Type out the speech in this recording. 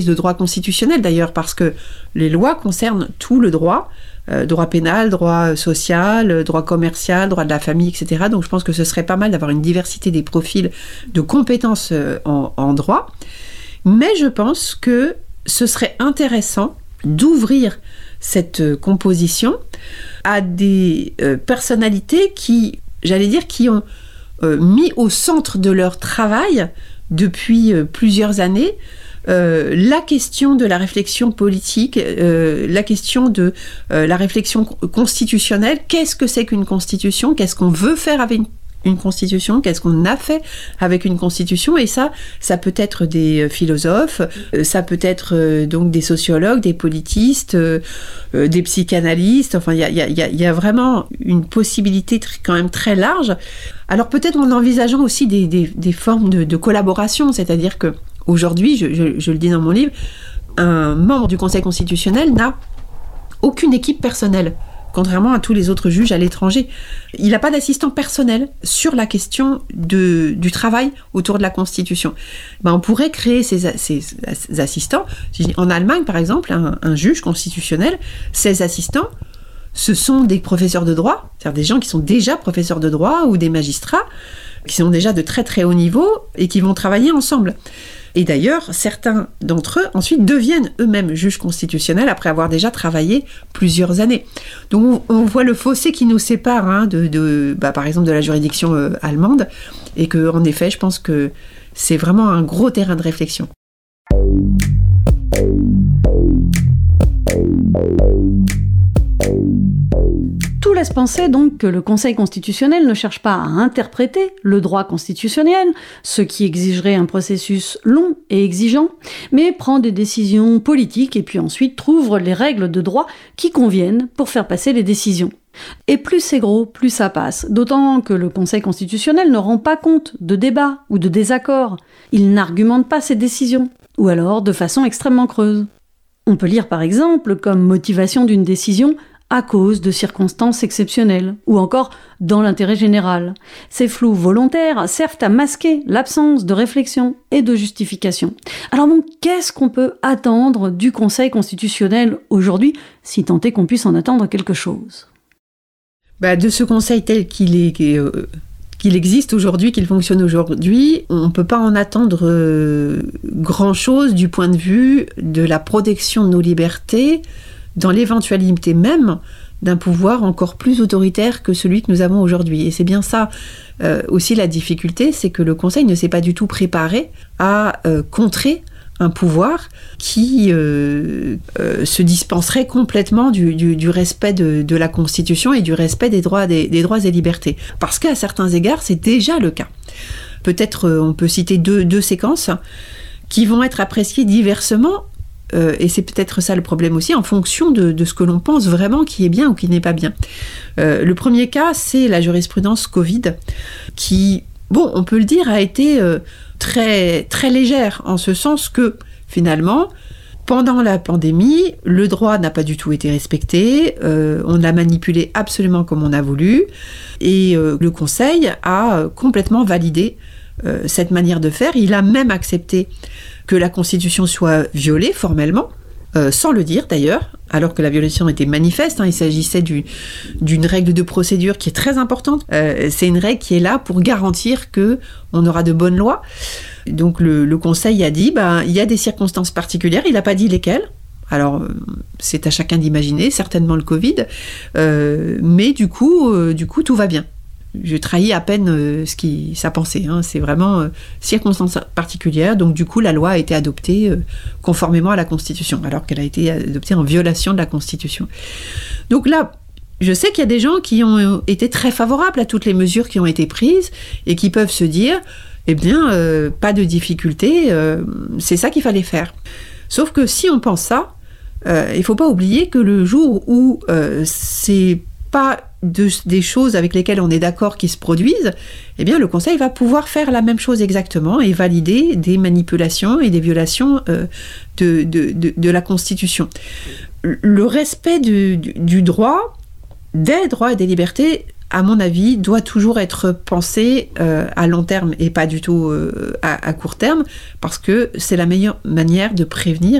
de droit constitutionnel d'ailleurs, parce que les lois concernent tout le droit, droit pénal, droit social, droit commercial, droit de la famille, etc. Donc je pense que ce serait pas mal d'avoir une diversité des profils de compétences en droit. Mais je pense que ce serait intéressant d'ouvrir cette composition à des personnalités qui ont mis au centre de leur travail depuis plusieurs années la question de la réflexion politique, la question de la réflexion constitutionnelle. Qu'est-ce que c'est qu'une constitution ? Qu'est-ce qu'on veut faire avec une constitution, qu'est-ce qu'on a fait avec une constitution, et ça peut être des philosophes, ça peut être donc des sociologues, des politistes, des psychanalystes, enfin il y a vraiment une possibilité quand même très large. Alors peut-être en envisageant aussi des formes de collaboration, c'est-à-dire que aujourd'hui, je le dis dans mon livre, un membre du Conseil constitutionnel n'a aucune équipe personnelle. Contrairement à tous les autres juges à l'étranger. Il n'a pas d'assistant personnel sur la question du travail autour de la Constitution. On pourrait créer ces assistants. En Allemagne, par exemple, un juge constitutionnel, ses assistants, ce sont des professeurs de droit, c'est-à-dire des gens qui sont déjà professeurs de droit ou des magistrats, qui sont déjà de très très haut niveau et qui vont travailler ensemble. Et d'ailleurs, certains d'entre eux, ensuite, deviennent eux-mêmes juges constitutionnels après avoir déjà travaillé plusieurs années. Donc, on voit le fossé qui nous sépare par exemple, de la juridiction allemande, et qu'en effet, je pense que c'est vraiment un gros terrain de réflexion. Tout laisse penser donc que le Conseil constitutionnel ne cherche pas à interpréter le droit constitutionnel, ce qui exigerait un processus long et exigeant, mais prend des décisions politiques et puis ensuite trouve les règles de droit qui conviennent pour faire passer les décisions. Et plus c'est gros, plus ça passe, d'autant que le Conseil constitutionnel ne rend pas compte de débats ou de désaccords. Il n'argumente pas ses décisions, ou alors de façon extrêmement creuse. On peut lire par exemple comme motivation d'une décision à cause de circonstances exceptionnelles, ou encore dans l'intérêt général. Ces flous volontaires servent à masquer l'absence de réflexion et de justification. Alors bon, qu'est-ce qu'on peut attendre du Conseil constitutionnel aujourd'hui, si tant est qu'on puisse en attendre quelque chose ? De ce Conseil tel qu'il existe aujourd'hui, qu'il fonctionne aujourd'hui, on ne peut pas en attendre grand-chose du point de vue de la protection de nos libertés, dans l'éventualité même d'un pouvoir encore plus autoritaire que celui que nous avons aujourd'hui. Et c'est bien ça aussi la difficulté, c'est que le Conseil ne s'est pas du tout préparé à contrer un pouvoir qui se dispenserait complètement du respect de la Constitution et du respect des droits et libertés. Parce qu'à certains égards, c'est déjà le cas. Peut-être on peut citer deux séquences qui vont être appréciées diversement, et c'est peut-être ça le problème aussi, en fonction de ce que l'on pense vraiment qui est bien ou qui n'est pas bien. Le premier cas, c'est la jurisprudence Covid, qui, on peut le dire, a été très, très légère, en ce sens que, finalement, pendant la pandémie, le droit n'a pas du tout été respecté, on l'a manipulé absolument comme on a voulu, et le Conseil a complètement validé cette manière de faire. Il a même accepté que la Constitution soit violée formellement, sans le dire d'ailleurs, alors que la violation était manifeste. Il s'agissait d'une règle de procédure qui est très importante. C'est une règle qui est là pour garantir qu'on aura de bonnes lois. Donc le Conseil a dit, il y a des circonstances particulières, il n'a pas dit lesquelles. Alors, c'est à chacun d'imaginer, certainement le Covid, mais du coup, tout va bien. Je trahis à peine sa pensée. C'est vraiment circonstances particulières. Donc du coup, la loi a été adoptée conformément à la Constitution, alors qu'elle a été adoptée en violation de la Constitution. Donc là, je sais qu'il y a des gens qui ont été très favorables à toutes les mesures qui ont été prises et qui peuvent se dire, pas de difficulté, c'est ça qu'il fallait faire. Sauf que si on pense ça, il ne faut pas oublier que le jour où c'est pas des choses avec lesquelles on est d'accord qui se produisent, le Conseil va pouvoir faire la même chose exactement et valider des manipulations et des violations de la Constitution. Le respect du droit, des droits et des libertés, à mon avis, doit toujours être pensé à long terme et pas du tout à court terme, parce que c'est la meilleure manière de prévenir